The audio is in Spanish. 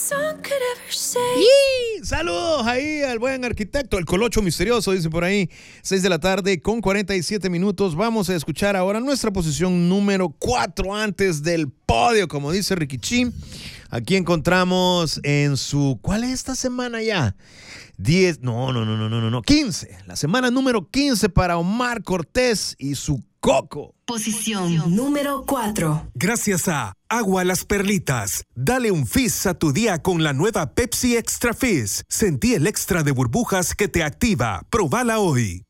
¡Y! Saludos ahí al buen arquitecto, el colocho misterioso, dice por ahí. 6 de la tarde con 47 minutos. Vamos a escuchar ahora nuestra posición número 4 antes del podio, como dice Ricky Chi. Aquí encontramos en su... ¿Cuál es esta semana ya? 10... No. 15. La semana número 15 para Omar Cortés y su Coco. Posición número 4. Gracias a Agua Las Perlitas. Dale un fizz a tu día con la nueva Pepsi Extra Fizz. Sentí el extra de burbujas que te activa. Probala hoy.